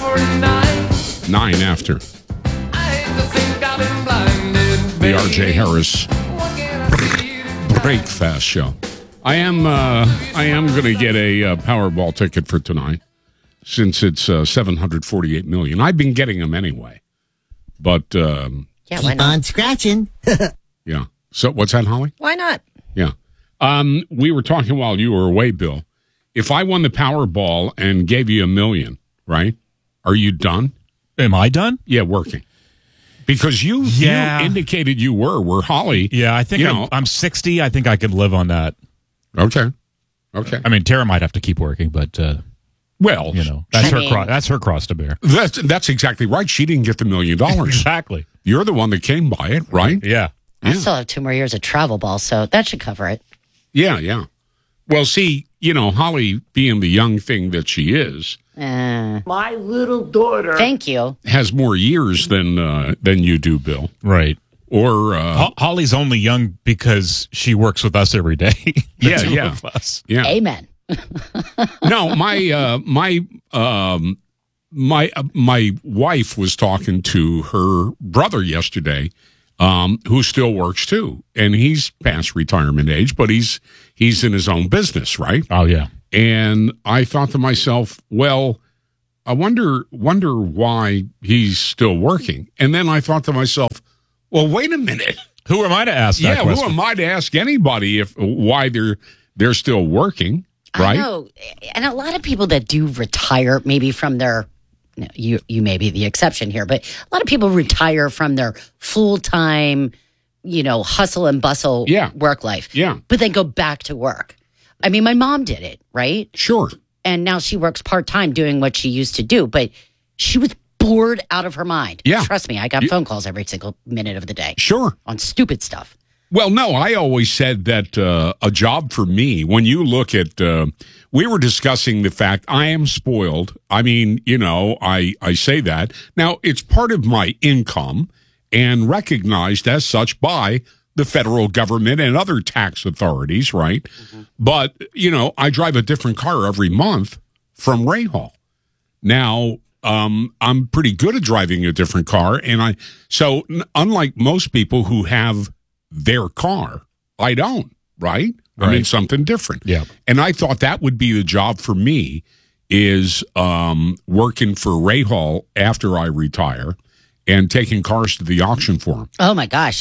9 after. The R.J. Harris Breakfast Show. I am going to get a Powerball ticket for tonight since it's $748 million. I've been getting them anyway, but yeah, why not? On scratching. Yeah. So what's that, Holly? Why not? Yeah. We were talking while you were away, Bill. If I won the Powerball and gave you $1 million, right? Are you done? Am I done? Yeah, working. Because you indicated you were. Where Holly? Yeah, I think I'm 60. I think I could live on that. Okay. I mean, Tara might have to keep working, but well, that's her cross to bear. That's exactly right. She didn't get the $1 million. Exactly. You're the one that came by it, right? Yeah. I still have 2 more years of travel ball, so that should cover it. Yeah. Well, see, Holly, being the young thing that she is, My little daughter. Thank you. has more years than you do, Bill. Right. Or Holly's only young because she works with us every day. The two of us. Yeah. Amen. No, my wife was talking to her brother yesterday, who still works too, and he's past retirement age, but he's in his own business, right? Oh yeah. And I thought to myself, well, I wonder why he's still working. And then I thought to myself, well, wait a minute. Who am I to ask that question? Who am I to ask anybody why they're still working, right? I know. And a lot of people that do retire maybe from their you may be the exception here, but a lot of people retire from their full-time, hustle and bustle work life. Yeah. But then go back to work. I mean, my mom did it, right? Sure. And now she works part-time doing what she used to do, but she was bored out of her mind. Yeah. Trust me, I got phone calls every single minute of the day. Sure. On stupid stuff. Well, no, I always said that a job for me, when you look at, we were discussing the fact I am spoiled. I mean, I say that. Now, it's part of my income and recognized as such by the federal government and other tax authorities, right? Mm-hmm. But, I drive a different car every month from Rahal. Now, I'm pretty good at driving a different car. So unlike most people who have their car, I don't, right? I'm in something different. Yeah. And I thought that would be the job for me is working for Rahal after I retire and taking cars to the auction for them. Oh my gosh.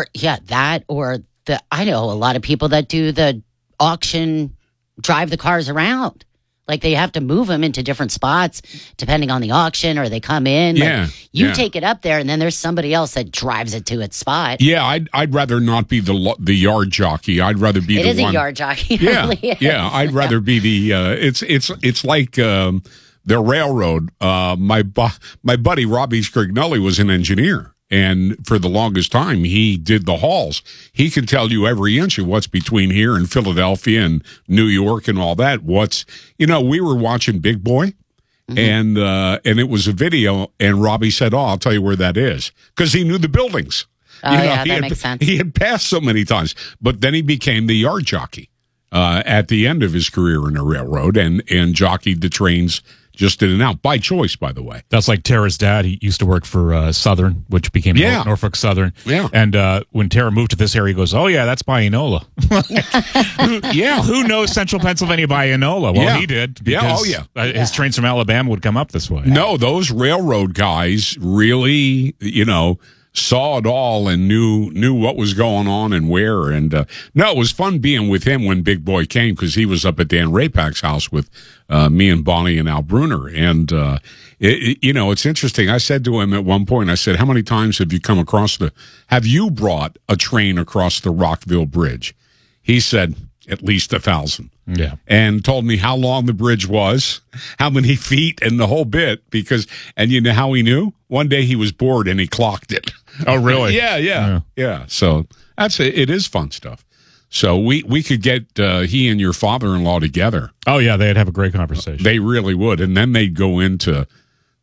I know a lot of people that do the auction, drive the cars around. Like they have to move them into different spots depending on the auction, or they come in. Yeah. You take it up there, and then there's somebody else that drives it to its spot. Yeah, I'd rather not be the yard jockey. I'd rather be the one. It is a yard jockey. Yeah, really is. Yeah. I'd rather be the. It's like the railroad. My buddy Robbie Scrignelli was an engineer. And for the longest time, he did the hauls. He can tell you every inch of what's between here and Philadelphia and New York and all that. We were watching Big Boy, and it was a video, and Robbie said, I'll tell you where that is. Because he knew the buildings. That makes sense. He had passed so many times. But then he became the yard jockey at the end of his career in the railroad and jockeyed the trains just in and out, by choice, by the way. That's like Tara's dad. He used to work for Southern, which became Norfolk Southern. Yeah. And when Tara moved to this area, he goes, oh, yeah, that's by Enola. Yeah. Who knows Central Pennsylvania by Enola? Well, he did. Because his trains from Alabama would come up this way. No, those railroad guys really, saw it all and knew what was going on and where. And it was fun being with him when Big Boy came because he was up at Dan Rapak's house with me and Bonnie and Al Bruner. And it's interesting. I said to him at one point, I said, how many times have you brought a train across the Rockville Bridge? He said, at least 1,000. Yeah. And told me how long the bridge was, how many feet, and the whole bit. And you know how he knew? One day he was bored and he clocked it. Oh, really? Yeah. So it is fun stuff. So we could get he and your father-in-law together. Oh, yeah, they'd have a great conversation. They really would. And then they'd go into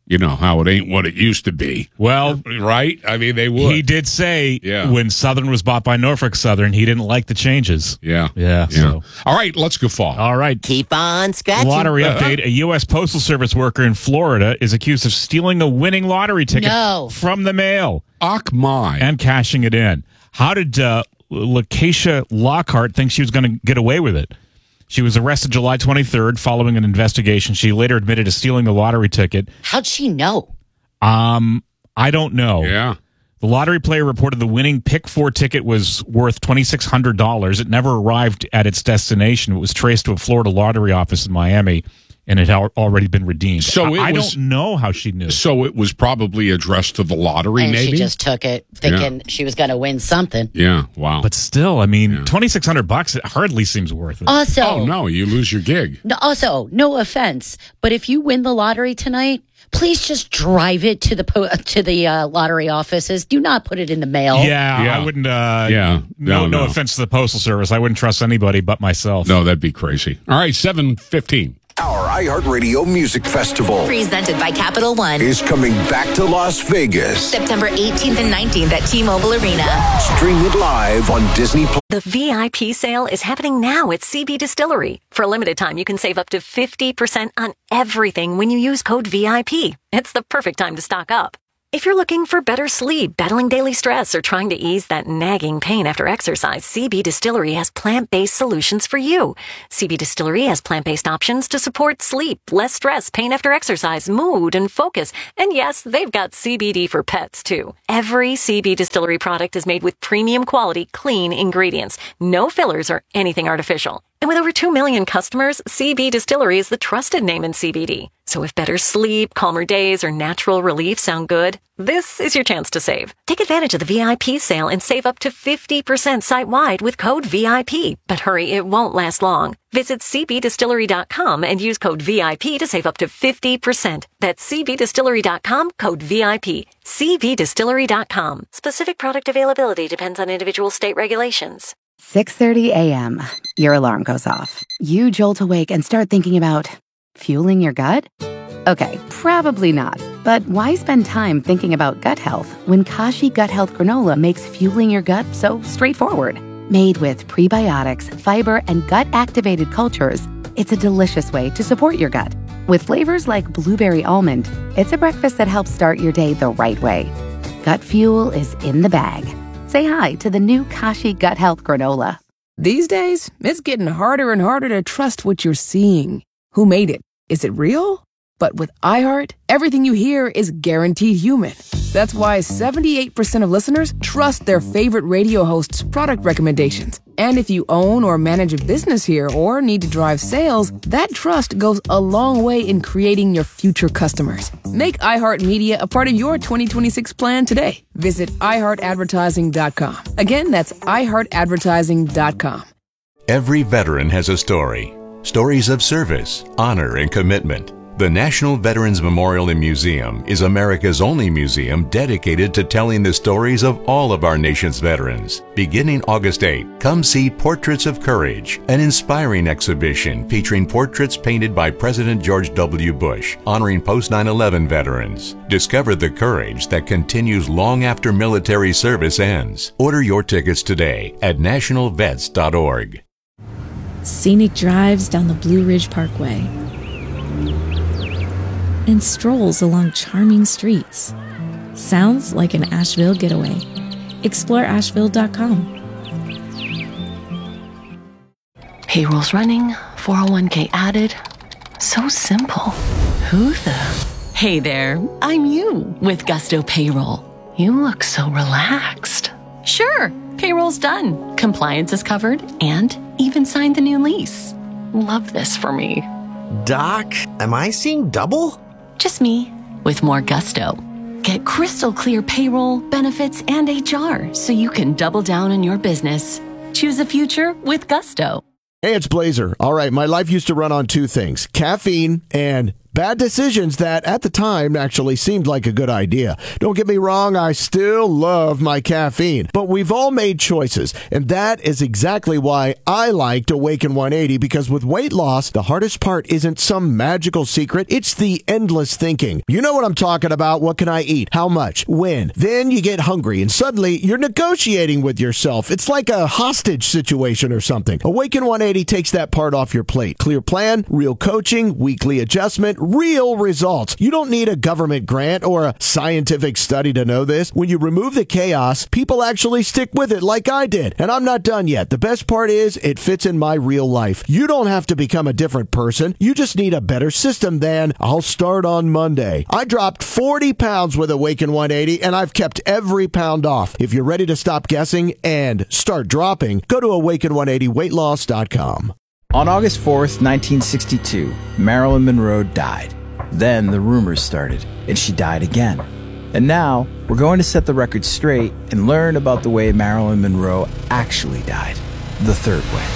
you know, how it ain't what it used to be. Well, right? I mean, they would. He did say when Southern was bought by Norfolk Southern, he didn't like the changes. Yeah. So. All right, let's go fall. All right. Keep on scratching. Lottery update. A U.S. Postal Service worker in Florida is accused of stealing a winning lottery ticket from the mail. My. And cashing it in. How did Lakeisha Lockhart think she was going to get away with it? She was arrested July 23rd following an investigation. She later admitted to stealing the lottery ticket. How'd she know? I don't know. Yeah. The lottery player reported the winning Pick 4 ticket was worth $2,600. It never arrived at its destination. It was traced to a Florida lottery office in Miami, and it had already been redeemed. So I don't know how she knew. So it was probably addressed to the lottery, and maybe? She just took it thinking she was going to win something. Yeah, wow. But still, I mean, $2,600, it hardly seems worth it. Also, oh, no, you lose your gig. Also, no offense, but if you win the lottery tonight, please just drive it to the lottery offices. Do not put it in the mail. Yeah. I wouldn't. No offense to the Postal Service. I wouldn't trust anybody but myself. No, that'd be crazy. All right, 7:15. Our iHeartRadio Music Festival, presented by Capital One, is coming back to Las Vegas. September 18th and 19th at T-Mobile Arena. Stream it live on Disney+. The VIP sale is happening now at CB Distillery. For a limited time, you can save up to 50% on everything when you use code VIP. It's the perfect time to stock up. If you're looking for better sleep, battling daily stress, or trying to ease that nagging pain after exercise, CB Distillery has plant-based solutions for you. CB Distillery has plant-based options to support sleep, less stress, pain after exercise, mood, and focus. And yes, they've got CBD for pets, too. Every CB Distillery product is made with premium quality, clean ingredients. No fillers or anything artificial. And with over 2 million customers, CB Distillery is the trusted name in CBD. So if better sleep, calmer days, or natural relief sound good, this is your chance to save. Take advantage of the VIP sale and save up to 50% site-wide with code VIP. But hurry, it won't last long. Visit cbdistillery.com and use code VIP to save up to 50%. That's cbdistillery.com, code VIP. cbdistillery.com. Specific product availability depends on individual state regulations. 6:30 a.m. Your alarm goes off. You jolt awake and start thinking about fueling your gut? Okay, probably not. But why spend time thinking about gut health when Kashi Gut Health Granola makes fueling your gut so straightforward? Made with prebiotics, fiber, and gut-activated cultures, it's a delicious way to support your gut. With flavors like blueberry almond, it's a breakfast that helps start your day the right way. Gut fuel is in the bag. Say hi to the new Kashi Gut Health Granola. These days, it's getting harder and harder to trust what you're seeing. Who made it? Is it real? But with iHeart, everything you hear is guaranteed human. That's why 78% of listeners trust their favorite radio hosts' product recommendations. And if you own or manage a business here or need to drive sales, that trust goes a long way in creating your future customers. Make iHeartMedia a part of your 2026 plan today. Visit iHeartAdvertising.com. Again, that's iHeartAdvertising.com. Every veteran has a story. Stories of service, honor, and commitment. The National Veterans Memorial and Museum is America's only museum dedicated to telling the stories of all of our nation's veterans. Beginning August 8, come see Portraits of Courage, an inspiring exhibition featuring portraits painted by President George W. Bush, honoring post-9/11 veterans. Discover the courage that continues long after military service ends. Order your tickets today at nationalvets.org. Scenic drives down the Blue Ridge Parkway and strolls along charming streets. Sounds like an Asheville getaway. Explore Asheville.com. Payroll's running, 401k added. So simple. Who the? Hey there, I'm you with Gusto Payroll. You look so relaxed. Sure, payroll's done. Compliance is covered and even signed the new lease. Love this for me. Doc, am I seeing double? Just me, with more gusto. Get crystal clear payroll, benefits, and HR so you can double down on your business. Choose a future with gusto. Hey, it's Blazer. All right, my life used to run on two things, caffeine and Bad decisions that at the time actually seemed like a good idea. Don't get me wrong, I still love my caffeine, but we've all made choices, and that is exactly why I liked Awaken 180, because with weight loss, the hardest part isn't some magical secret, it's the endless thinking. You know what I'm talking about. What can I eat? How much? When? Then you get hungry, and suddenly you're negotiating with yourself. It's like a hostage situation or something. Awaken 180 takes that part off your plate. Clear plan, real coaching, weekly adjustment, real results. You don't need a government grant or a scientific study to know this. When you remove the chaos, people actually stick with it like I did. And I'm not done yet. The best part is it fits in my real life. You don't have to become a different person. You just need a better system than I'll start on Monday. I dropped 40 pounds with Awaken 180, and I've kept every pound off. If you're ready to stop guessing and start dropping, go to awaken180weightloss.com. On August 4th, 1962, Marilyn Monroe died. Then the rumors started, and she died again. And now, we're going to set the record straight and learn about the way Marilyn Monroe actually died, the third way.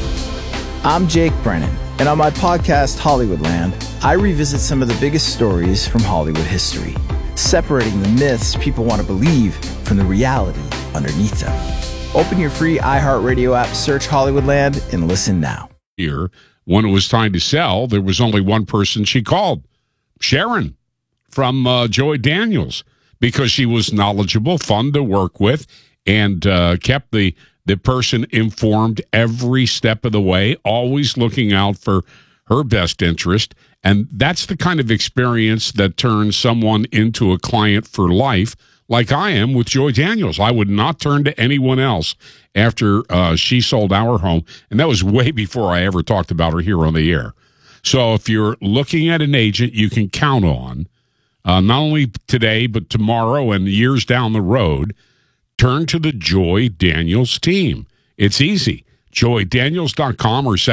I'm Jake Brennan, and on my podcast, Hollywoodland, I revisit some of the biggest stories from Hollywood history, separating the myths people want to believe from the reality underneath them. Open your free iHeartRadio app, search Hollywoodland, and listen now. Here, when it was time to sell, there was only one person she called, Sharon from Joy Daniels, because she was knowledgeable, fun to work with, and kept the person informed every step of the way, always looking out for her best interest. And that's the kind of experience that turns someone into a client for life, like I am with Joy Daniels. I would not turn to anyone else after she sold our home, and that was way before I ever talked about her here on the air. So if you're looking at an agent you can count on, not only today but tomorrow and years down the road, turn to the Joy Daniels team. It's easy. JoyDaniels.com or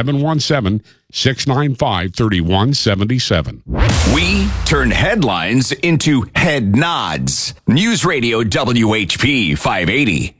717-695-3177. We turn headlines into head nods. News Radio WHP 580.